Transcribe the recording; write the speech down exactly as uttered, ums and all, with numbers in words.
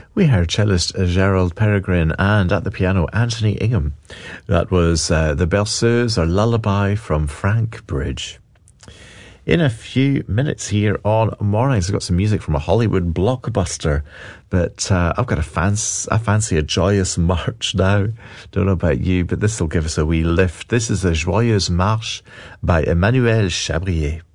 We heard cellist Gerald Peregrine and at the piano Anthony Ingham. That was uh, The Berceuse or Lullaby from Frank Bridge. In a few minutes here on Mornings, I've got some music from a Hollywood blockbuster, but uh, I've got a, fancy, I fancy a joyous march now. Don't know about you, but this will give us a wee lift. This is a Joyeuse Marche by Emmanuel Chabrier.